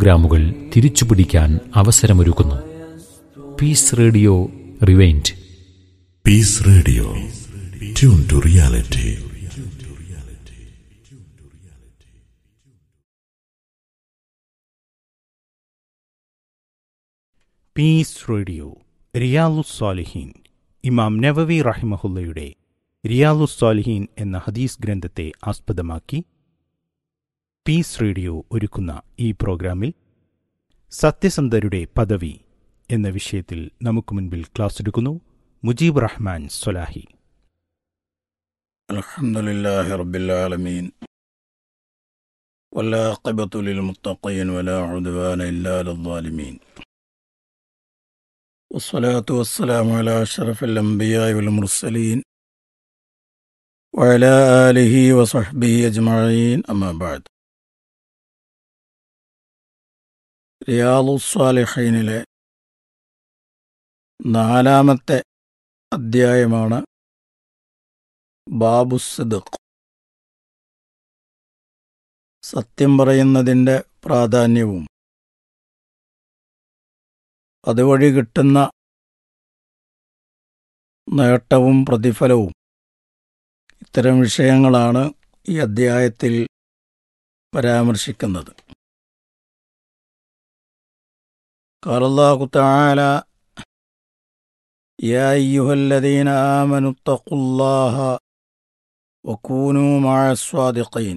പ്രോഗ്രാമുകൾ തിരിച്ചുപിടിക്കാൻ അവസരമൊരുക്കുന്നു. Piece radio rewind. Piece radio, tune to reality. Piece radio റിയാലുസ്സാലിഹീൻ. ഇമാം നവവി റഹിമഹുല്ലയുടെ റിയാലുസ്സാലിഹീൻ എന്ന ഹദീസ് ഗ്രന്ഥത്തെ ആസ്പദമാക്കി പീസ് റേഡിയോ ഒരുക്കുന്ന ഈ പ്രോഗ്രാമിൽ സത്യസന്ധരുടെ പദവി എന്ന വിഷയത്തിൽ നമുക്ക് മുൻപിൽ ക്ലാസ് എടുക്കുന്നു മുജീബ് റഹ്മാൻ സ്വലാഹി. അൽഹംദുലില്ലാഹി റബ്ബിൽ ആലമീൻ വലാഖിബത്തു ലിൽ മുത്തഖീൻ വലാ ഉദ്വാന ഇല്ലാ അലൽ ളാലിമീൻ. വസ്സലാത്തു വസ്സലാമു അലാ അഷ്റഫിൽ അംബിയാഇ വൽ മുർസലീൻ വഅലാ ആലിഹി വസഹ്ബിഹി അജ്മഈൻ. അമ്മാ ബഅദ്. റിയാലുസ്സാലിഹീനിലെ 4-ാമത്തെ അധ്യായമാണ് ബാബുസ്സിദ്ഖ്. സത്യം പറയുന്നതിൻ്റെ പ്രാധാന്യവും അതുവഴി കിട്ടുന്ന നേട്ടവും പ്രതിഫലവും, ഇത്തരം വിഷയങ്ങളാണ് ഈ അധ്യായത്തിൽ പരാമർശിക്കുന്നത്. ഖാലല്ലാഹു തആല യാ അയ്യുഹല്ലദീന ആമനു തഖുല്ലാഹ വകൂനൂ മഅസ്സാദിഖീൻ.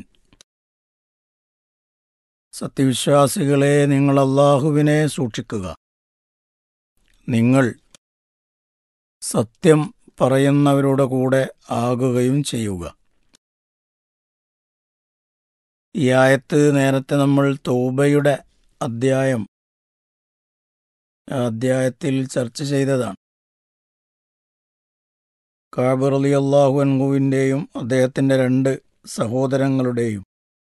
സത്യവിശ്വാസികളെ, നിങ്ങൾ അല്ലാഹുവിനെ സൂക്ഷിക്കുക, നിങ്ങൾ സത്യം പറയുന്നവരുടെ കൂടെ ആകുകയും ചെയ്യുക. ഈ ആയത്ത് നേരത്തെ നമ്മൾ തൗബയുടെ അധ്യായത്തിൽ ചർച്ച ചെയ്തതാണ്. കഅബ് റളിയല്ലാഹു അൻഹുവിൻ്റെയും അദ്ദേഹത്തിൻ്റെ 2 സഹോദരങ്ങളുടെയും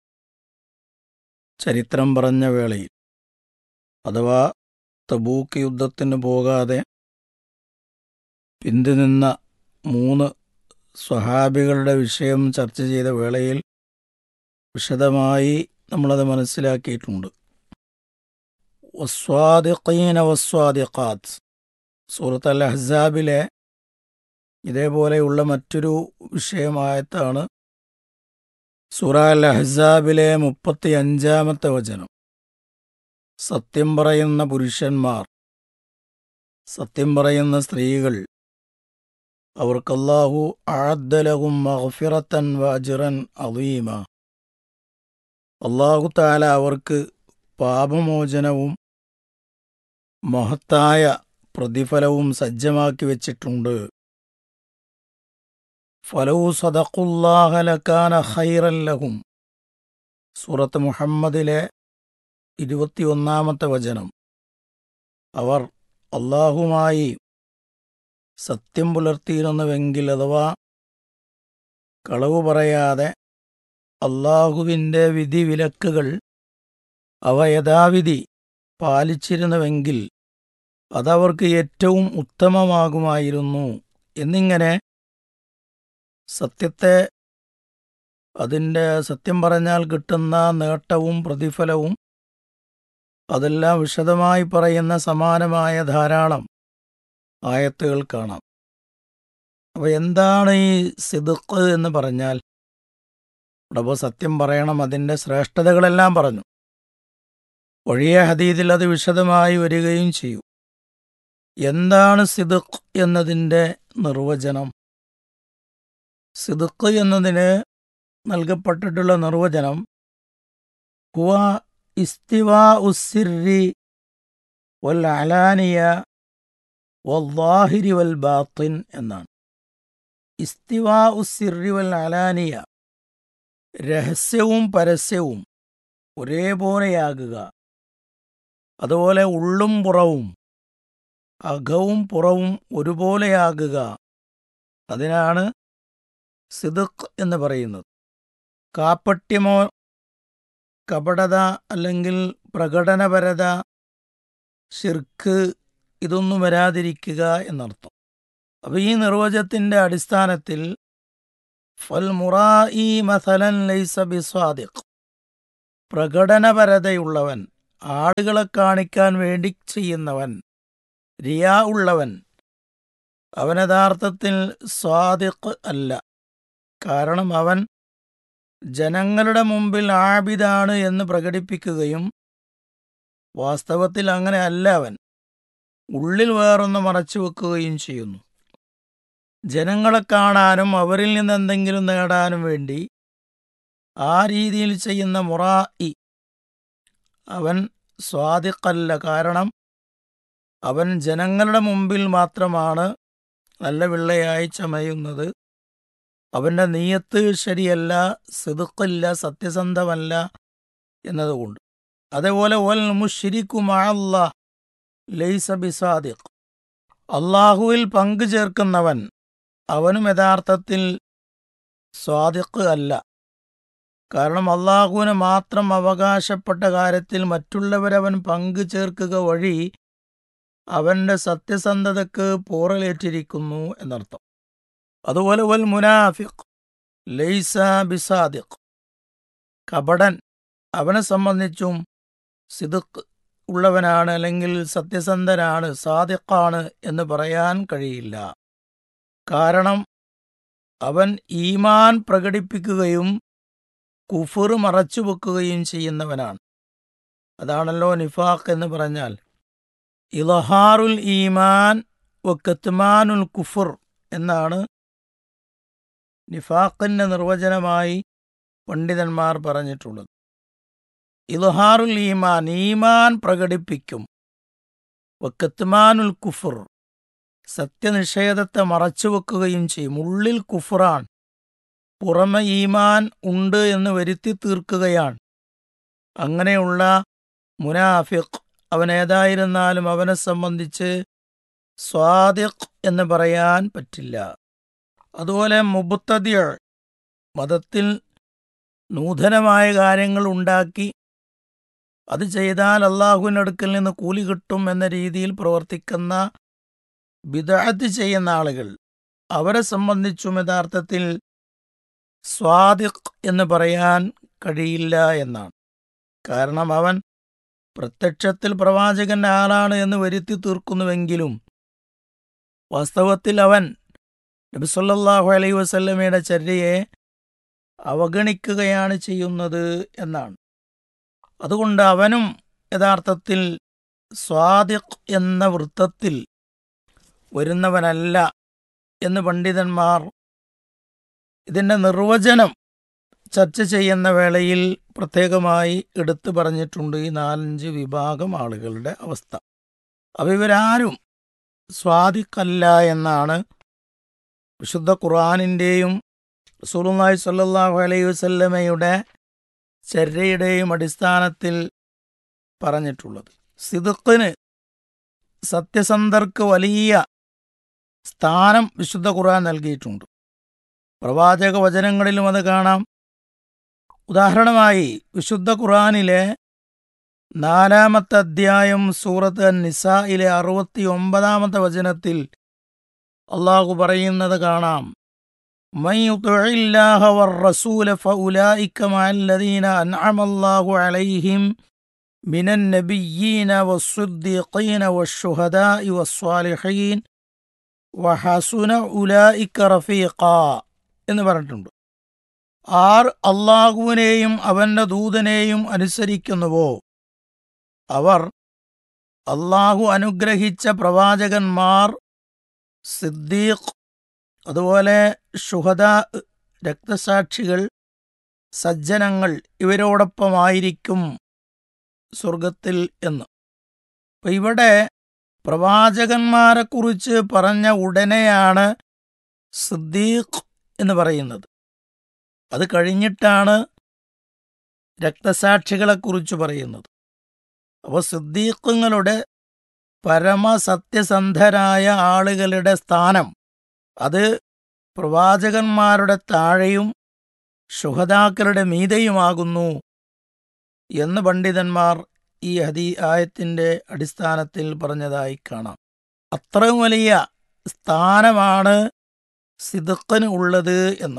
ചരിത്രം പറഞ്ഞ വേളയിൽ, അഥവാ തബൂക്ക് യുദ്ധത്തിന് പോകാതെ പിന്തുനിന്ന 3 സ്വഹാബികളുടെ വിഷയം ചർച്ച ചെയ്ത വേളയിൽ വിശദമായി നമ്മളത് മനസ്സിലാക്കിയിട്ടുണ്ട്. വസ്വാദിഖീന വസ്വാദിഖാത്ത്, സൂറത്ത് അൽ അഹ്സാബിലെ ഇതേപോലെയുള്ള മറ്റൊരു വിഷയമായത്താണ് സൂറ അൽ അഹ്സാബിലെ 35-ാമത്തെ വചനം. സത്യം പറയുന്ന പുരുഷന്മാർ, സത്യം പറയുന്ന സ്ത്രീകൾ, അവർക്ക് അല്ലാഹു അഅദ്ദ ലഹും മഗ്ഫിറത്തൻ വഅജ്റൻ അളീമ. അല്ലാഹു തആല അവർക്ക് പാപമോചനവും മഹത്തായ പ്രതിഫലവും സജ്ജമാക്കി വച്ചിട്ടുണ്ട്. ഫലൗ സദഖുല്ലാഹ ലകാന ഖൈറൻ ലഹും, സൂറത്ത് മുഹമ്മദിലെ 21-ാമത്തെ വചനം. അവർ അല്ലാഹുമായി സത്യം പുലർത്തിയിരുന്നുവെങ്കിൽ, അഥവാ കളവ് പറയാതെ അല്ലാഹുവിൻ്റെ വിധിവിലക്കുകൾ അവ യഥാവിധി പാലിച്ചിരുന്നുവെങ്കിൽ അതവർക്ക് ഏറ്റവും ഉത്തമമാകുമായിരുന്നു. എന്നിങ്ങനെ സത്യം പറഞ്ഞാൽ കിട്ടുന്ന നേട്ടവും പ്രതിഫലവും അതെല്ലാം വിശദമായി പറയുന്ന സമാനമായ ധാരാളം ആയത്തുകൾ കാണാം. അപ്പോൾ എന്താണ് ഈ സിദ്ഖ് എന്ന് പറഞ്ഞാൽ? ഇവിടെ സത്യം പറയണം, അതിൻ്റെ ശ്രേഷ്ഠതകളെല്ലാം പറഞ്ഞു. ഒഴിയ ഹദീസിൽ അത് വിശദമായി വരികയും ചെയ്യും. എന്താണ് സിദ്ഖ് എന്നതിൻ്റെ നിർവചനം? സിദ്ഖ് എന്നതിന് നൽകപ്പെട്ടിട്ടുള്ള നിർവചനം ഹുവ ഇസ്തിവാഉ സിർരി വൽ അലാനിയ വൽ വൽ ബാത്തിൻ എന്നാണ്. ഇസ്തിവാഉ സിർരി വൽ അലാനിയ, രഹസ്യവും പരസ്യവും ഒരേപോലെയാകുക, അതുപോലെ ഉള്ളും പുറവും, അകവും പുറവും ഒരുപോലെയാകുക, അതിനാണ് സിദ്ഖ് എന്ന് പറയുന്നത്. കാപ്പട്യമോ കപടത അല്ലെങ്കിൽ പ്രകടനപരത, ശിർക്ക്, ഇതൊന്നും വരാതിരിക്കുക എന്നർത്ഥം. അപ്പോൾ ഈ നിർവചനത്തിൻ്റെ അടിസ്ഥാനത്തിൽ ഫൽ മുറായി മസലൻ ലൈസ ബിസ്വാദിഖ്, പ്രകടനപരതയുള്ളവൻ ആളുകളെ കാണിക്കാൻ വേണ്ടി ചെയ്യുന്നവൻ, റിയാ ഉള്ളവൻ, അവൻ യഥാർത്ഥത്തിൽ സ്വാദിഖ് അല്ല. കാരണം അവൻ ജനങ്ങളുടെ മുമ്പിൽ ആബിദാണ് എന്ന് പ്രകടിപ്പിക്കുകയും വാസ്തവത്തിൽ അങ്ങനെ അല്ല, അവൻ ഉള്ളിൽ വേറൊന്ന് മറച്ചു വെക്കുകയും ചെയ്യുന്നു. ജനങ്ങളെ കാണാനും അവരിൽ നിന്ന് എന്തെങ്കിലും നേടാനും വേണ്ടി ആ രീതിയിൽ ചെയ്യുന്ന മുറാഇ അവൻ സ്വാദിഖല്ല. കാരണം അവൻ ജനങ്ങളുടെ മുമ്പിൽ മാത്രമാണ് നല്ല വെള്ളയായി ചമയുന്നത്. അവൻ്റെ നീയത്ത് ശരിയല്ല, സിദ്ഖില്ല, സത്യസന്ധമല്ല എന്നതുകൊണ്ട്. അതേപോലെ വൽ മുശ്രിക്കു മഅല്ലാഹ് ലൈസ ബിസാദിഖ്, അള്ളാഹുവിൽ പങ്കു ചേർക്കുന്നവൻ അവനും യഥാർത്ഥത്തിൽ സ്വാദിഖ് അല്ല. കാരണം അള്ളാഹുവിന് മാത്രം അവകാശപ്പെട്ട കാര്യത്തിൽ മറ്റുള്ളവരവൻ പങ്കു ചേർക്കുക വഴി അവൻ്റെ സത്യസന്ധതയ്ക്ക് പോറലേറ്റിരിക്കുന്നു എന്നർത്ഥം. അതുപോലെ വൽ മുനാഫിഖ് ലൈസ ബിസാദിഖ്, കപടൻ, അവനെ സംബന്ധിച്ചും സിദ്ഖ് ഉള്ളവനാണ് അല്ലെങ്കിൽ സത്യസന്ധനാണ്, സാദിഖാണ് എന്ന് പറയാൻ കഴിയില്ല. കാരണം അവൻ ഈമാൻ പ്രകടിപ്പിക്കുകയും കുഫർ മറച്ചുവെക്കുകയും ചെയ്യുന്നവനാണ്. അതാണല്ലോ നിഫാഖ് എന്ന് പറഞ്ഞാൽ. ഇളഹാറുൽ ഈമാൻ വ കത്മാനുൽ കുഫർ എന്നാണ് നിഫാഖിന്റെ നിർവചനമായി പണ്ഡിതന്മാർ പറഞ്ഞിട്ടുള്ളത്. ഇളഹാറുൽ ഈമാൻ, ഈമാൻ പ്രകടിപ്പിക്കും, വ കത്മാനുൽ കുഫർ, സത്യനിഷേധത്തെ മറച്ചുവെക്കുകയും ചെയ്യും. ഉള്ളിൽ കുഫറാൻ, പുറമെ ഈമാൻ ഉണ്ട് എന്ന് വരുത്തി തീർക്കുകയാണ്. അങ്ങനെയുള്ള മുനാഫിഖ് അവൻ ഏതായിരുന്നാലും അവനെ സംബന്ധിച്ച് സ്വാദിഖ് എന്ന് പറയാൻ പറ്റില്ല. അതുപോലെ മുബ്തദിഅ, മതത്തിൽ നൂതനമായ കാര്യങ്ങൾ ഉണ്ടാക്കി അത് ചെയ്താൽ അള്ളാഹുവിൻ്റെ അടുക്കൽ നിന്ന് കൂലി കിട്ടും എന്ന രീതിയിൽ പ്രവർത്തിക്കുന്ന ബിദ്അത്ത് ചെയ്യുന്ന ആളുകൾ, അവരെ സംബന്ധിച്ചും യഥാർത്ഥത്തിൽ സ്വാദിഖ് എന്ന് പറയാൻ കഴിയില്ല എന്നാണ്. കാരണം അവൻ പ്രത്യക്ഷത്തിൽ പ്രവാചകന്റെ ആളാണ് എന്ന് വരുത്തി തീർക്കുന്നുവെങ്കിലും വാസ്തവത്തിൽ അവൻ നബി സല്ലല്ലാഹു അലൈഹി വസല്ലമയുടെ ചര്യയെ അവഗണിക്കുകയാണ് ചെയ്യുന്നത് എന്നാണ്. അതുകൊണ്ട് അവനും യഥാർത്ഥത്തിൽ സ്വാദിഖ് എന്ന വൃത്തത്തിൽ വരുന്നവനല്ല എന്ന് പണ്ഡിതന്മാർ ഇതിൻ്റെ നിർവചനം ചർച്ച ചെയ്യുന്ന വേളയിൽ പ്രത്യേകമായി എടുത്തു പറഞ്ഞിട്ടുണ്ട്. ഈ 4-5 വിഭാഗം ആളുകളുടെ അവസ്ഥ. അപ്പോൾ ഇവരാരും സ്വാദിഖല്ല എന്നാണ് വിശുദ്ധ ഖുർആനിൻ്റെയും റസൂലുള്ളാഹി സ്വല്ലല്ലാഹു അലൈഹി വസല്ലമയുടെ ചര്യയുടെയും അടിസ്ഥാനത്തിൽ പറഞ്ഞിട്ടുള്ളത്. സിദ്ഖിന്, സത്യസന്ധർക്ക് വലിയ സ്ഥാനം വിശുദ്ധ ഖുർആൻ നൽകിയിട്ടുണ്ട്. പ്രവാചക വചനങ്ങളിലും അത് കാണാം. ഉദാഹരണമായി വിശുദ്ധ ഖുർആനിലെ 4-ാമത്തെ അധ്യായം സൂറത്ത് അൻ-നിസായിലെ 69-ാമത്തെ വചനത്തിൽ അള്ളാഹു പറയുന്നത് കാണാം. മൻ യുതിഇല്ലാഹ വർ-റസൂല ഫഉലൈക മഅല്ലദീന അൻഅമല്ലാഹു അലൈഹിം മിനൻ നബിയ്യീന വസ്സിദ്ദീഖീന വശുഹദാഇ വസ്സാലിഹീൻ വഹസുന ഉലൈക റഫീഖാ എന്ന് പറഞ്ഞിട്ടുണ്ട്. ആർ അള്ളാഹുവിനെയും അവന്റെ ദൂതനെയും അനുസരിക്കുന്നുവോ അവർ അള്ളാഹു അനുഗ്രഹിച്ച പ്രവാചകന്മാർ, സിദ്ദീഖ്, അതുപോലെ ശുഹദാ, രക്തസാക്ഷികൾ, സജ്ജനങ്ങൾ ഇവരോടൊപ്പമായിരിക്കും സ്വർഗത്തിൽ എന്ന്. അപ്പം ഇവിടെ പ്രവാചകന്മാരെക്കുറിച്ച് പറഞ്ഞ ഉടനെയാണ് സിദ്ദീഖ് എന്ന് പറയുന്നത്. അത് കഴിഞ്ഞിട്ടാണ് രക്തസാക്ഷികളെക്കുറിച്ച് പറയുന്നത്. അപ്പോൾ സിദ്ദീഖുകളുടെ പരമസത്യസന്ധരായ ആളുകളുടെ സ്ഥാനം അത് പ്രവാചകന്മാരുടെ താഴെയും ശുഹദാക്കളുടെ മീതെയുമാകുന്നു എന്ന് പണ്ഡിതന്മാർ ഈ ആയത്തിൻ്റെ അടിസ്ഥാനത്തിൽ പറഞ്ഞതായി കാണാം. അത്രയും വലിയ സ്ഥാനമാണ് സിദ്ഖിന് ഉള്ളത് എന്ന്.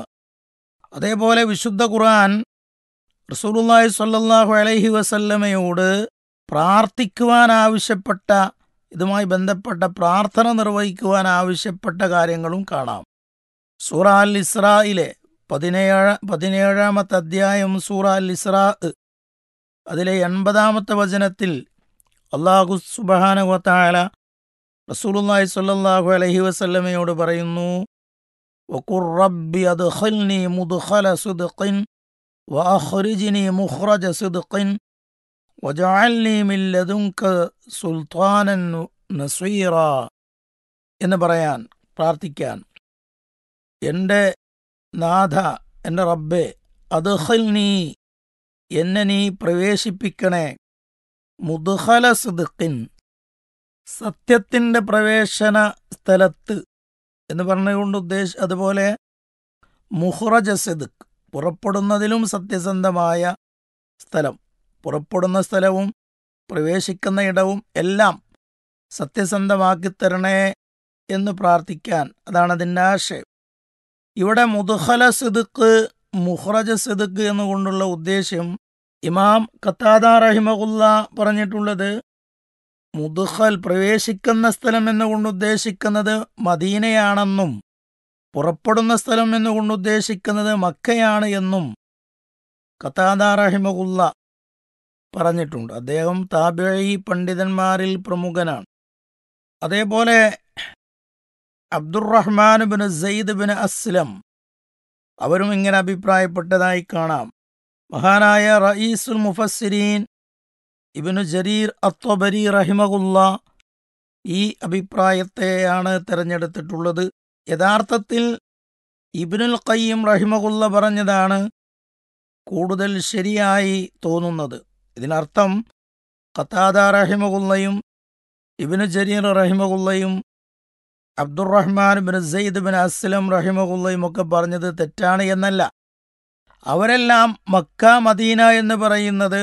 അതേപോലെ വിശുദ്ധ ഖുർആൻ റസൂലുള്ളാഹി സ്വല്ലല്ലാഹു അലൈഹി വസല്ലമയോട് പ്രാർത്ഥിക്കുവാൻ ആവശ്യപ്പെട്ട, ഇതുമായി ബന്ധപ്പെട്ട പ്രാർത്ഥന നിർവഹിക്കുവാൻ ആവശ്യപ്പെട്ട കാര്യങ്ങളും കാണാം. സൂറ അൽ ഇസ്രായിലെ 17-ാമത്തെ അധ്യായം സൂറ അൽ ഇസ്രാ, അതിലെ 80-ാമത്തെ വചനത്തിൽ അല്ലാഹു സുബ്ഹാനഹു വ തആല റസൂലുള്ളാഹി സ്വല്ലല്ലാഹു അലൈഹി വസല്ലമയോട് പറയുന്നു, വഖുർ റബ്ബി അദ്ഖിൽനി മുദ്ഖല സിദ്ഖിൻ വഅഖ്രിജ്നി മുഖ്റജ സിദ്ഖിൻ വജഅൽനി മിൻ ലദുൻക സുൽത്താനൻ നസീറ എന്ന് പറയാൻ, പ്രാർത്ഥിക്കാൻ. എൻ്റെ നാഥ, എൻ്റെ റബ്ബേ, അദ്ഖിൽനി, എന്നെ നീ പ്രവേശിപ്പിക്കണേ, മുദ്ഖല സിദ്ഖിൻ, സത്യത്തിൻ്റെ പ്രവേശന സ്ഥലത്ത് എന്ന് പറഞ്ഞുകൊണ്ട് അതുപോലെ മുഖ്റജ സിദ്ഖ്, പുറപ്പെടുന്നതിലും സത്യസന്ധമായ സ്ഥലം, പുറപ്പെടുന്ന സ്ഥലവും പ്രവേശിക്കുന്ന ഇടവും എല്ലാം സത്യസന്ധമാക്കിത്തരണേ എന്ന് പ്രാർത്ഥിക്കാൻ. അതാണ് അതിൻ്റെ ആശയം. ഇവിടെ മുദ്ഖല സിദ്ഖ്, മുഖ്റജ സിദ്ഖ് എന്നുകൊണ്ടുള്ള ഉദ്ദേശ്യം ഇമാം ഖത്താദ റഹിമഹുല്ല പറഞ്ഞിട്ടുള്ളത്, മുദ്ഖൽ പ്രവേശിക്കുന്ന സ്ഥലം എന്നുകൊണ്ട് ഉദ്ദേശിക്കുന്നത് മദീനയാണെന്നും പുറപ്പെടുന്ന സ്ഥലം എന്നുകൊണ്ട് ഉദ്ദേശിക്കുന്നത് മക്കയാണ് എന്നും ഖത്താദ റഹിമഹുല്ല പറഞ്ഞിട്ടുണ്ട്. അദ്ദേഹം താബിഈ പണ്ഡിതന്മാരിൽ പ്രമുഖനാണ്. അതേപോലെ Abdulrahman bin Sayyid bin Aslam അവരും ഇങ്ങനെ അഭിപ്രായപ്പെട്ടതായി കാണാം. മഹാനായ റഈസുൽ മുഫസ്സിരീൻ ഇബ്നു ജരീർ അത്വബരി റഹിമഹുല്ല ഈ അഭിപ്രായത്തെയാണ് തിരഞ്ഞെടുത്തിട്ടുള്ളത്. യഥാർത്ഥത്തിൽ ഇബ്നുൽ ഖയ്യിം റഹിമഹുല്ല പറഞ്ഞതാണ് കൂടുതൽ ശരിയായി തോന്നുന്നത്. ഇതിനർത്ഥം Qatada റഹിമഹുല്ലയും Ibnu Jarir റഹിമഹുല്ലയും Abdulrahman bin Sayyid bin Aslam റഹിമഹുല്ലയും ഒക്കെ പറഞ്ഞത് തെറ്റാണ് എന്നല്ല. അവരെല്ലാം മക്ക മദീന എന്ന് പറയുന്നത്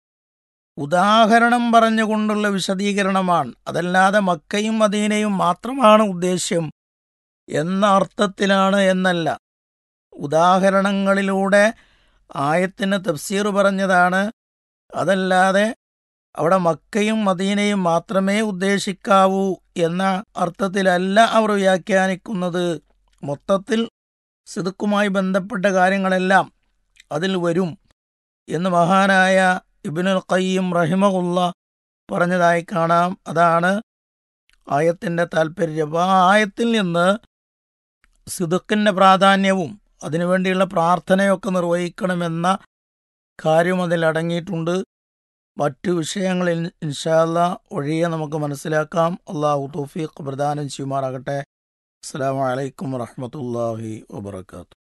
ഉദാഹരണം പറഞ്ഞുകൊണ്ടുള്ള വിശദീകരണമാണ്. അതല്ലാതെ മക്കയും മദീനയും മാത്രമാണ് ഉദ്ദേശ്യം എന്ന അർത്ഥത്തിലാണ് എന്നല്ല. ഉദാഹരണങ്ങളിലൂടെ ആയത്തിന് തഫ്സീർ പറഞ്ഞതാണ്. അതല്ലാതെ അവിടെ മക്കയും മദീനയും മാത്രമേ ഉദ്ദേശിക്കാവൂ എന്ന അർത്ഥത്തിലല്ല അവർ വ്യാഖ്യാനിക്കുന്നത്. മൊത്തത്തിൽ സിദ്ഖുമായി ബന്ധപ്പെട്ട കാര്യങ്ങളെല്ലാം അതിൽ വരും എന്ന് മഹാനായ ഇബ്നുൽ ഖയ്യിം റഹിമഹുല്ല പറഞ്ഞതായി കാണാം. അതാണ് ആയത്തിൻ്റെ താല്പര്യം. ആ ആയത്തിൽ നിന്ന് സിദ്ഖിൻ്റെ പ്രാധാന്യവും അതിനുവേണ്ടിയുള്ള പ്രാർത്ഥനയൊക്കെ നിർവഹിക്കണമെന്ന കാര്യം അതിൽ അടങ്ങിയിട്ടുണ്ട്. മറ്റു വിഷയങ്ങളിൽ ഇൻഷാ അല്ലാഹ് ഒഴിയെ നമുക്ക് മനസ്സിലാക്കാം. അല്ലാഹു തൗഫീഖ് പ്രദാനം ചെയ്യുമാറാകട്ടെ. അസ്സലാമു അലൈക്കും വറഹ്മത്തുള്ളാഹി വബറകാതുഹു.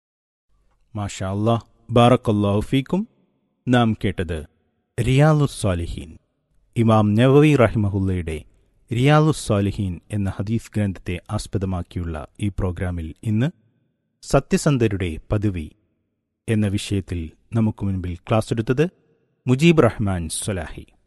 മാഷാ അല്ലാഹ്, ബാറക്കല്ലാഹു ഫീക്കും. നാം കേട്ടത് റിയാലുസ്സാലിഹീൻ, ഇമാം നവവി റഹിമഹുല്ലയുടെ റിയാലുസ്സാലിഹീൻ എന്ന ഹദീസ് ഗ്രന്ഥത്തെ ആസ്പദമാക്കിയുള്ള ഈ പ്രോഗ്രാമിൽ ഇന്ന് സത്യസന്ധരുടെ പദവി എന്ന വിഷയത്തിൽ നമുക്ക് മുൻപിൽ ക്ലാസ് എടുത്തത് മുജീബ് റഹ്മാൻ സ്വലാഹി.